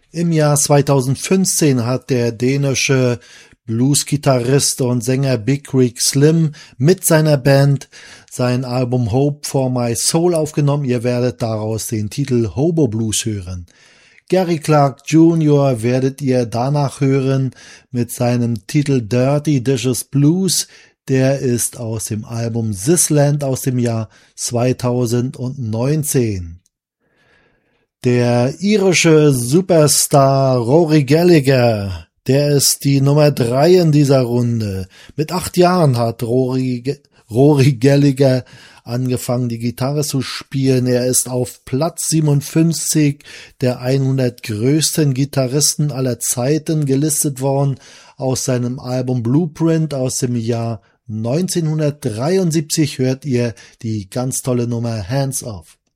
Im Jahr 2015 hat der dänische Blues-Gitarrist und Sänger Big Rig Slim mit seiner Band sein Album Hope for My Soul aufgenommen. Ihr werdet daraus den Titel Hobo Blues hören. Gary Clark Jr. werdet ihr danach hören mit seinem Titel Dirty Dishes Blues. Der ist aus dem Album This Land aus dem Jahr 2019. Der irische Superstar Rory Gallagher, der ist die Nummer 3 in dieser Runde. Mit 8 Jahren hat Rory Gallagher angefangen, die Gitarre zu spielen. Er ist auf Platz 57 der 100 größten Gitarristen aller Zeiten gelistet worden. Aus seinem Album Blueprint aus dem Jahr 1973 hört ihr die ganz tolle Nummer Hands Off.